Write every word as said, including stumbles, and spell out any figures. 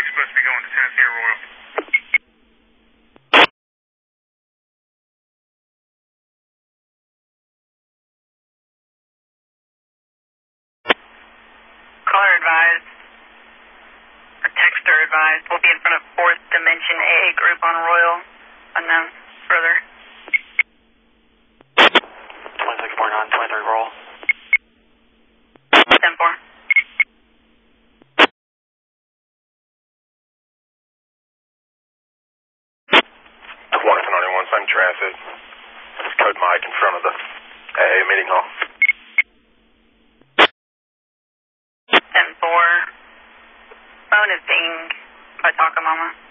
he's supposed to be going to Tennessee or Royal. Caller advised, or texter advised, we'll be in front of fourth Dimension A A Group on Royal. Unknown. Further. twenty-six point nine, twenty-three roll. ten four. one ninety-one, same traffic. It's code Mike in front of the A A meeting hall. ten four. Phone is pinged by Taco Mama.